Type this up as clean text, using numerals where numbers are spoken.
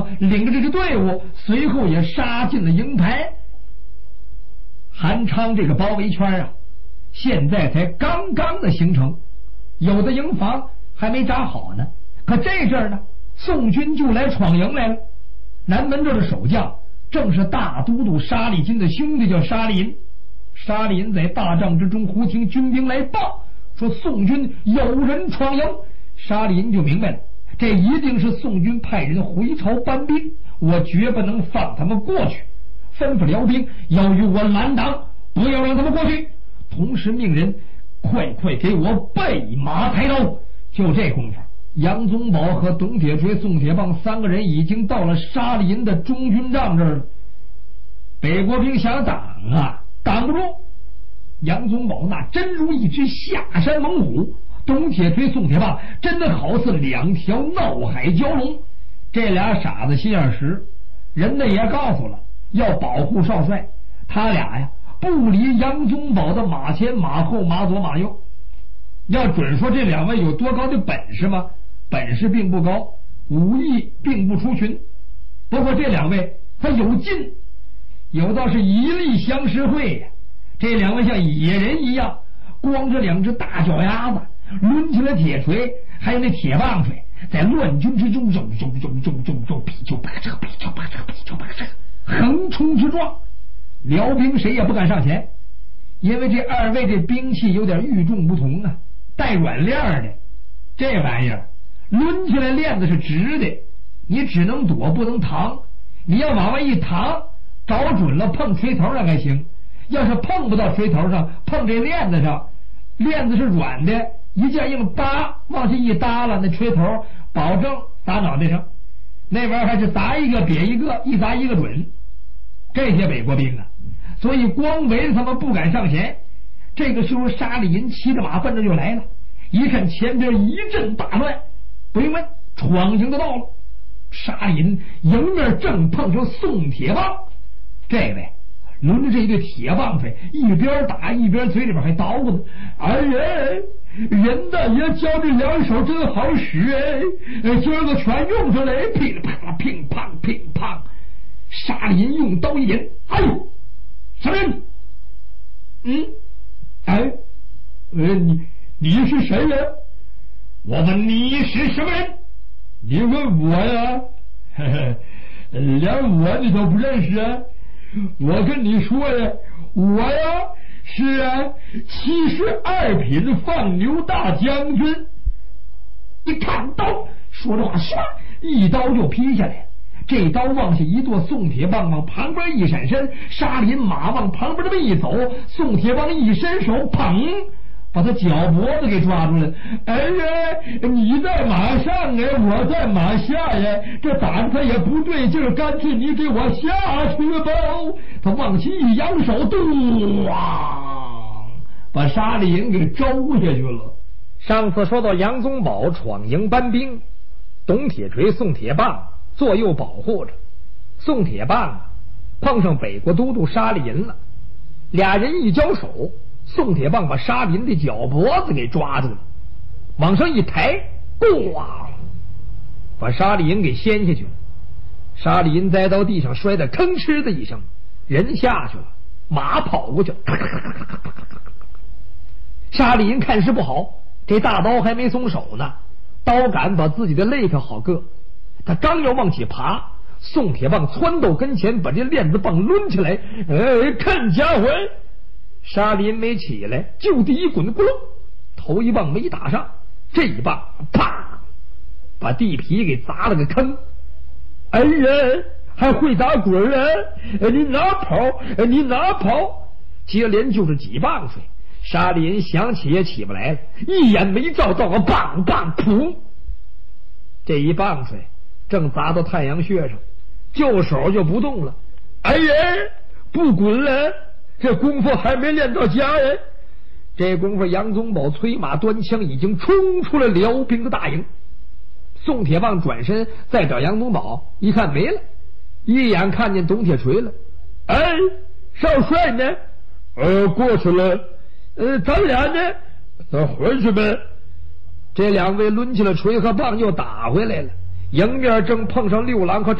榜领着这支队伍随后也杀进了营排。韩昌这个包围圈啊，现在才刚刚的形成，有的营房还没扎好呢。可这阵儿呢，宋军就来闯营来了。南门这的守将正是大都督沙利金的兄弟，叫沙利银。沙利银在大帐之中忽听军兵来报，说宋军有人闯营。沙利银就明白了，这一定是宋军派人回朝搬兵，我绝不能放他们过去，吩咐辽兵要与我拦挡，不要让他们过去，同时命人快快给我备马抬刀。就这功夫，杨宗保和董铁锤、宋铁棒三个人已经到了沙利银的中军帐这儿了。北国兵想挡啊，挡不住。杨宗保那真如一只下山猛虎，董铁锤、宋铁棒真的好似两条闹海蛟龙。这俩傻子心眼实，人家也告诉了要保护少帅，他俩呀不离杨宗保的马前马后马左马右。要准说这两位有多高的本事吗？本事并不高，武艺并不出群。不过这两位他有劲，有道是一力降十会呀。这两位像野人一样，光着两只大脚丫子，抡起了铁锤，还有那铁棒槌，在乱军之中横冲直撞。辽兵谁也不敢上前，因为这二位这兵器有点与众不同啊，带软链的。这玩意儿抡起来链子是直的，你只能躲不能扛，你要往外一扛，找准了碰锤头上还行，要是碰不到锤头上，碰这链子上，链子是软的，一件硬搭往下一搭了，那锤头保证打脑袋上。那玩意儿还是砸一个瘪一个，一砸一个准。这些北国兵啊，所以光围着他们不敢上前。这个时候沙利银骑着马奔着就来了，一看前边一阵大乱，不用问，闯营的到了。沙利银迎面正碰上宋铁棒，这位抡着这一对铁棒槌，一边打一边嘴里边还捣鼓呢。哎呀，人大爷教这两手真好使哎，今儿个全用上来，噼里啪啦，乒乓乒乓。沙利银用刀一点，哎呦，什么人？哎，你是谁呀？我问你是什么人？你问我呀？嘿嘿，连我你都不认识啊？我跟你说呀，我呀是72品放牛大将军。一看刀，说着话，唰，一刀就劈下来。这刀往下一剁，宋铁棒往旁边一闪身，沙利银马往旁边这么一走，宋铁棒一伸手，砰，把他脚脖子给抓住了。哎呀，你在马上哎，我在马下呀，这打着他也不对劲儿，干脆你给我下去吧。他往起一扬手，咚，把沙利银给周下去了。 上次说到杨宗保闯营搬兵，董铁锤、宋铁棒左右保护着。宋铁棒碰上北国都督沙利银了，俩人一交手，宋铁棒把沙利银的脚脖子给抓住了，往上一抬，咣，把沙利银给掀下去了。沙利银栽到地上，摔得吭哧的一声，人下去了，马跑过去了。沙利银看势不好，这大刀还没松手呢，刀杆把自己的肋可好硌。他刚要往起爬，宋铁棒窜到跟前，把这链子棒抡起来。看家伙！沙利银没起来，就地一滚，咕噜，头一棒没打上，这一棒啪，把地皮给砸了个坑。哎呀，还会打滚啊！你哪跑？你哪跑？接连就是几棒槌，沙利银想起也起不来了，一眼没照到，棒棒噗，这一棒槌正砸到太阳穴上，就手就不动了。哎呀，不滚了，这功夫还没练到家呀！这功夫杨宗保催马端枪，已经冲出了辽兵的大营。宋铁棒转身再找杨宗保，一看没了，一眼看见董铁锤了。哎，少帅呢？过去了。咱俩呢？咱回去呗。这两位抡起了锤和棒又打回来了。迎面正碰上六郎和